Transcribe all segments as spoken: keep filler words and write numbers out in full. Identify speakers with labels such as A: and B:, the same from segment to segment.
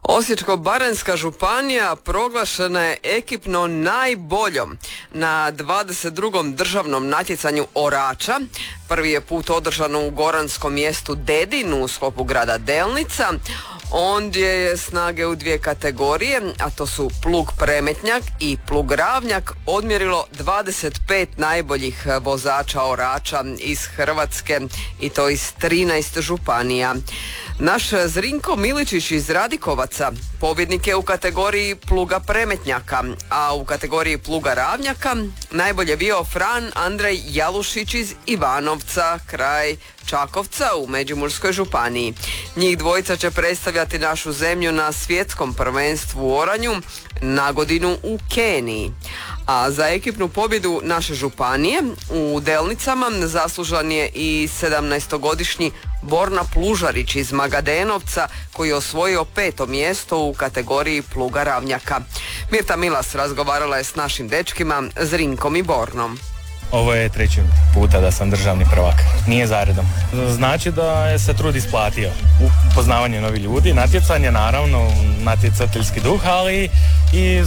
A: Osječko-baranjska županija proglašena je ekipno najboljom na dvadeset drugom državnom natjecanju orača. Prvi je put održano u goranskom mjestu Dedin u sklopu grada Delnica. Ondje je snage u dvije kategorije, a to su plug premetnjak i plug ravnjak, odmjerilo dvadeset pet najboljih vozača orača iz Hrvatske i to iz trinaest županija. Naš Zrinko Miličić iz Radikovaca pobjednik je u kategoriji pluga premetnjaka, a u kategoriji pluga ravnjaka najbolje bio Fran Andrej Jalušić iz Ivanovca, kraj Čakovca u Međimurskoj županiji. Njih dvojica će predstavljati našu zemlju na svjetskom prvenstvu u oranju na godinu u Keniji. A za ekipnu pobjedu naše županije u Delnicama zaslužan je i sedamnaestogodišnji Borna Plužarić iz Magadenovca koji je osvojio peto mjesto u kategoriji pluga ravnjaka. Mirta Milas razgovarala je s našim dečkima Zrinkom i Bornom.
B: Ovo je treći puta da sam državni prvak. Nije zaredom. Znači da je se trud isplatio. Poznavanje novih ljudi, natjecanje, naravno, natjecateljski duh, ali i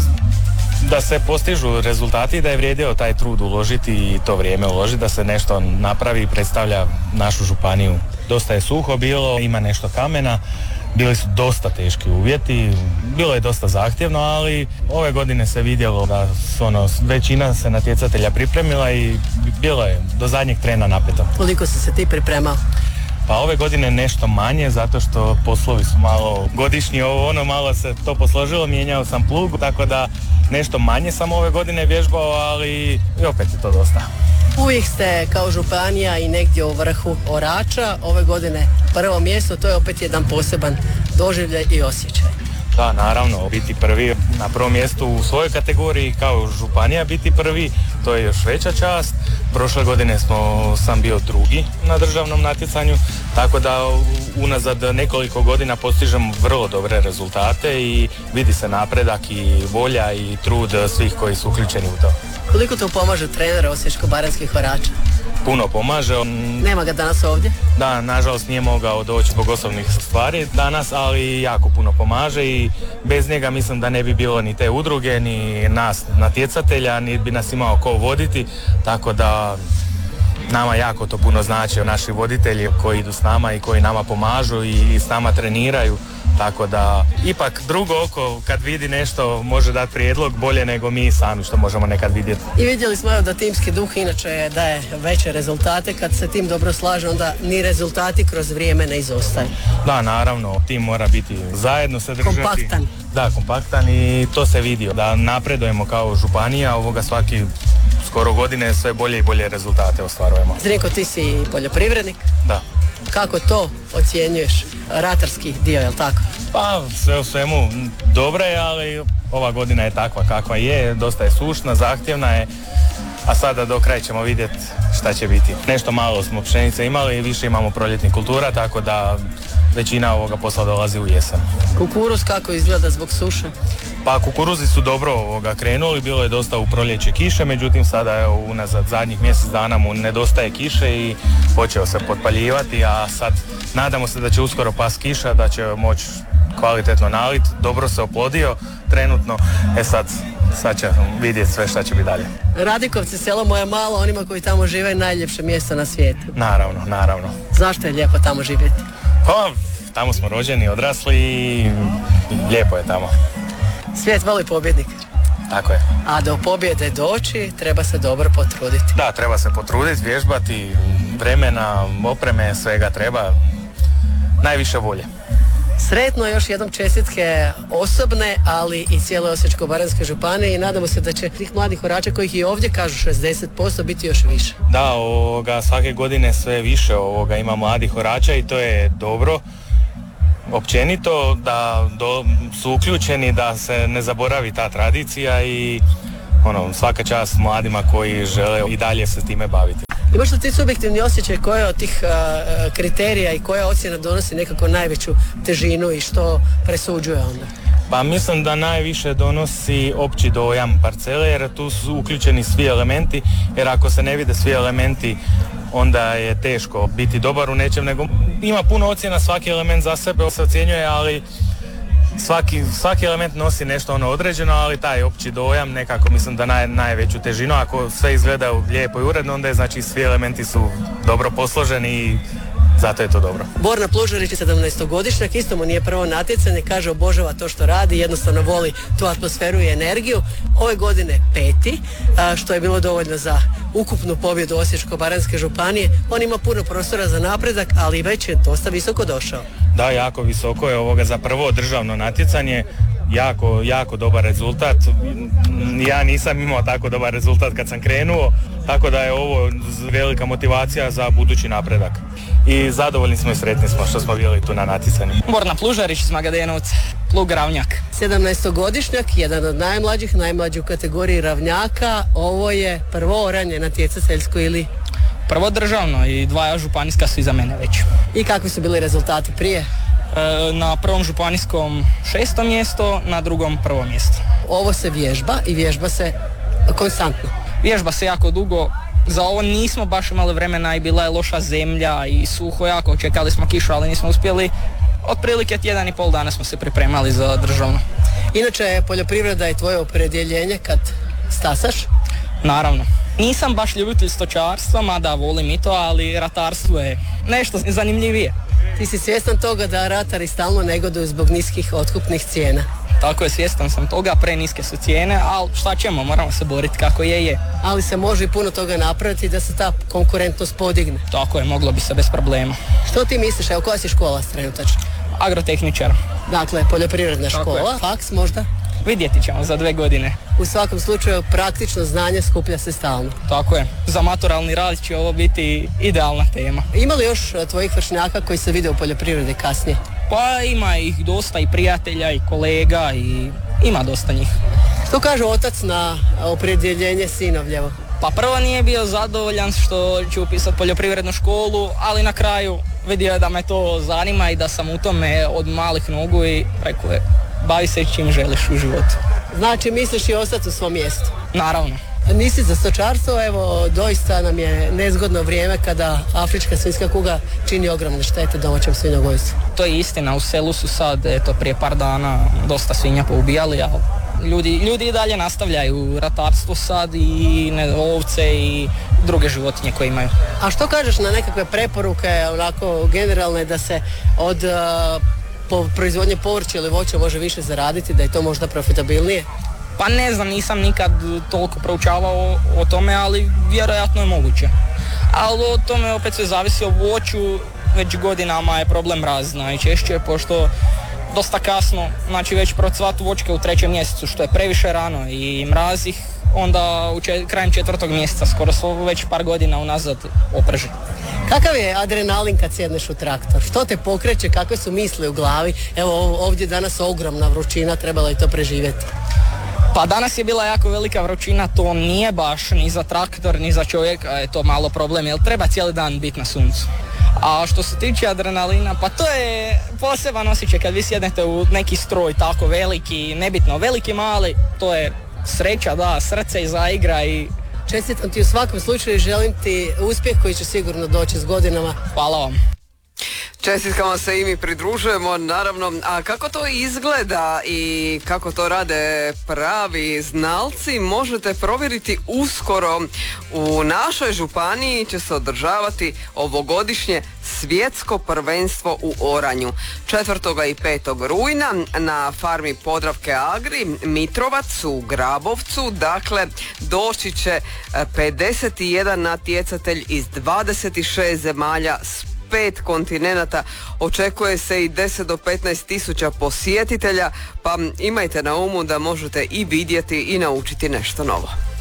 B: da se postižu rezultati i da je vrijedio taj trud uložiti i to vrijeme uložiti, da se nešto napravi i predstavlja našu županiju. Dosta je suho bilo, ima nešto kamena, bili su dosta teški uvjeti, bilo je dosta zahtjevno, ali ove godine se vidjelo da su ono, većina se natjecatelja pripremila i bilo je do zadnjeg trena napeto.
C: Koliko si se ti pripremao?
B: Pa ove godine nešto manje, zato što poslovi su malo godišnji, ovo ono malo se to posložilo, mijenjao sam plug, tako da nešto manje sam ove godine vježbao, ali i opet je to dosta.
C: Uvijek ste kao županija i negdje u vrhu orača, ove godine prvo mjesto, to je opet jedan poseban doživljaj i osjećaj.
B: Da, naravno, biti prvi na prvom mjestu u svojoj kategoriji kao županija biti prvi, to je još veća čast. Prošle godine smo, sam bio drugi na državnom natjecanju, tako da unazad nekoliko godina postižemo vrlo dobre rezultate i vidi se napredak i volja i trud svih koji su uključeni u to.
C: Koliko to pomaže trener osječko-baranjskih orača?
B: Puno pomaže. On...
C: Nema ga danas ovdje?
B: Da, nažalost nije mogao doći zbog osobnih stvari danas, ali jako puno pomaže i bez njega mislim da ne bi bilo ni te udruge, ni nas natjecatelja, ni bi nas imao ko voditi, tako da nama jako to puno znači, naši voditelji koji idu s nama i koji nama pomažu i s nama treniraju. Tako da ipak drugo oko kad vidi nešto može dati prijedlog bolje nego mi sami što možemo nekad vidjeti.
C: I vidjeli smo da timski duh inače daje veće rezultate, kad se tim dobro slaže onda ni rezultati kroz vrijeme ne izostaju.
B: Da, naravno, tim mora biti zajedno se držati.
C: Kompaktan.
B: Da, kompaktan i to se vidi da napredujemo kao županija, ovoga svaki skoro godine sve bolje i bolje rezultate ostvarujemo.
C: Zrinko, ti si poljoprivrednik?
B: Da.
C: Kako to ocjenjuješ, ratarski dio, jel tako?
B: Pa sve u svemu dobra je, ali ova godina je takva kakva je, dosta je sušna, zahtjevna je, a sada do kraja ćemo vidjeti šta će biti. Nešto malo smo pšenice imali, više imamo proljetnih kultura, tako da većina ovoga posla dolazi u jesen.
C: Kukuruz kako izgleda zbog suše?
B: Pa kukuruzi su dobro ovoga krenuli, bilo je dosta u proljeće kiše, međutim sada je unazad zadnjih mjesec dana mu nedostaje kiše i počeo se potpaljivati, a sad nadamo se da će uskoro pas kiša, da će moći kvalitetno nalit, dobro se oplodio trenutno, e sad, sad će vidjeti sve šta će biti dalje.
C: Radikovci, selo moje malo, onima koji tamo žive, najljepše mjesto na svijetu.
B: Naravno, naravno.
C: Zašto je lijepo tamo živjeti?
B: Pa, tamo smo rođeni, odrasli i lijepo je tamo.
C: Svijet voli pobjednik.
B: Tako je.
C: A do pobjede doći treba se dobro potruditi.
B: Da, treba se potruditi, vježbati, vremena, opreme, svega treba, najviše volje.
C: Sretno, još jednom čestitke osobne, ali i cijele Osječko-baranjske županije i nadamo se da će tih mladih orača kojih i ovdje kažu šezdeset posto biti još više.
B: Da, ovoga, svake godine sve više ovoga ima mladih orača i to je dobro. Općenito da do, su uključeni da se ne zaboravi ta tradicija i ono, svaka čast mladima koji žele i dalje se time baviti.
C: Imaš li ti subjektivni osjećaj koje od tih uh, kriterija i koja ocjena donosi nekako najveću težinu i što presuđuje onda?
B: Pa mislim da najviše donosi opći dojam parcele jer tu su uključeni svi elementi, jer ako se ne vide svi elementi onda je teško biti dobar u nečem, nego ima puno ocjena, svaki element za sebe se ocjenjuje, ali svaki, svaki element nosi nešto ono određeno, ali taj opći dojam nekako mislim da naj, najveću težinu, ako sve izgleda lijepo i uredno, onda je znači svi elementi su dobro posloženi i zato je to dobro.
C: Borna Plužarić je sedamnaestogodišnjak, isto mu nije prvo natjecanje, kaže obožava to što radi, jednostavno voli tu atmosferu i energiju. Ove godine peti, što je bilo dovoljno za ukupnu pobjedu Osječko-baranjske županije. On ima puno prostora za napredak, ali već je dosta visoko došao.
B: Da, jako visoko je ovoga za prvo državno natjecanje. Jako, jako dobar rezultat. Ja nisam imao tako dobar rezultat kad sam krenuo, tako da je ovo velika motivacija za budući napredak. I zadovoljni smo i sretni smo što smo bili tu na natjecanju.
D: Borna Plužarić iz Magadenovca, plug ravnjak.
C: sedamnaestogodišnjak, jedan od najmlađih, najmlađi u kategoriji ravnjaka. Ovo je prvo oranje natjecateljsko ili?
D: Prvo državno i dva županijska su iza mene već.
C: I kakvi su bili rezultati prije?
D: Na prvom županijskom šesto mjesto, na drugom prvo mjesto.
C: Ovo se vježba i vježba se konstantno.
D: Vježba se jako dugo, za ovo nismo baš imali vremena i bila je loša zemlja i suho jako, čekali smo kišu, ali nismo uspjeli. Otprilike tjedan i pol dana smo se pripremali za državno.
C: Inače, poljoprivreda je tvoje opredjeljenje kad stasaš?
D: Naravno. Nisam baš ljubitelj stočarstva, mada volim i to, ali ratarstvo je nešto zanimljivije.
C: Ti si svjestan toga da ratari stalno negoduju zbog niskih otkupnih cijena?
D: Tako je, svjestan sam toga, preniske su cijene, ali šta ćemo, moramo se boriti kako je je.
C: Ali se može i puno toga napraviti da se ta konkurentnost podigne.
D: Tako je, moglo bi se bez problema.
C: Što ti misliš, evo koja si škola trenutačno?
D: Agrotehničar.
C: Dakle, poljoprivredna
D: Tako
C: škola,
D: je.
C: Faks možda?
D: Vidjeti ćemo za dve godine.
C: U svakom slučaju praktično znanje skuplja se stalno.
D: Tako je, za maturalni rad će ovo biti idealna tema.
C: Ima li još tvojih vršnjaka koji se vide u poljoprivredi kasnije?
D: Pa ima ih dosta i prijatelja i kolega i ima dosta njih.
C: Što kaže otac na opredjeljenje sinovljevo?
D: Pa prvo nije bio zadovoljan što ću upisati poljoprivrednu školu, ali na kraju vidio je da me to zanima i da sam u tome od malih nogu i rekao je bavi se čim želiš u životu.
C: Znači misliš i ostati u svom mjestu?
D: Naravno.
C: Nisi za stočarstvo, evo doista nam je nezgodno vrijeme kada afrička svinjska kuga čini ogromne štete domaćem svinjogojstvu.
D: To je istina, u selu su sad, eto prije par dana dosta svinja poubijali, ali ljudi, ljudi i dalje nastavljaju ratarstvo sad i ne, ovce i druge životinje koje imaju.
C: A što kažeš na nekakve preporuke, onako generalne, da se od uh, po proizvodnje povrća ili voća može više zaraditi, da je to možda profitabilnije?
D: Pa ne znam, nisam nikad toliko proučavao o, o tome, ali vjerojatno je moguće. Ali o tome opet sve zavisi o voću, već godinama je problem mraz najčešće, pošto dosta kasno, znači već procvatu voćke u trećem mjesecu, što je previše rano i mraz ih onda u če, krajem četvrtog mjeseca, skoro smo već par godina unazad oprži.
C: Kakav je adrenalin kad sjedneš u traktor? Što te pokreće, kakve su misli u glavi? Evo ovdje danas ogromna vrućina, trebalo je to preživjeti.
D: Pa danas je bila jako velika vrućina, to nije baš ni za traktor, ni za čovjeka, je to malo problem, jer treba cijeli dan biti na suncu. A što se tiče adrenalina, pa to je poseban osjećaj kad vi sjednete u neki stroj tako veliki, nebitno veliki, mali, to je sreća, da, srce i zaigra i...
C: Čestitam ti u svakom slučaju i želim ti uspjeh koji će sigurno doći s godinama.
D: Hvala vam.
A: Čestitkama se i mi pridružujemo, naravno. A kako to izgleda i kako to rade pravi znalci možete provjeriti uskoro. U našoj županiji će se održavati ovogodišnje svjetsko prvenstvo u oranju. četvrtog i petog rujna na farmi Podravke Agri Mitrovac u Grabovcu. Dakle, doći će pedeset jedan natjecatelj iz dvadeset šest zemalja s pet kontinenata. Očekuje se i deset do petnaest tisuća posjetitelja, pa imajte na umu da možete i vidjeti i naučiti nešto novo.